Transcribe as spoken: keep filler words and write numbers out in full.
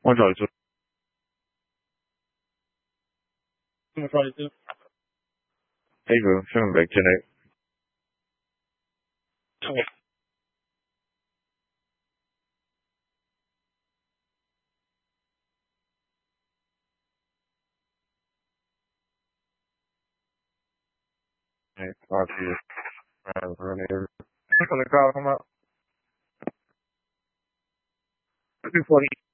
one twenty-two. one twenty-two. Hey, bro. Coming back tonight. Okay. Hey, talk to you. Friends earlier. When the call come out? two forty.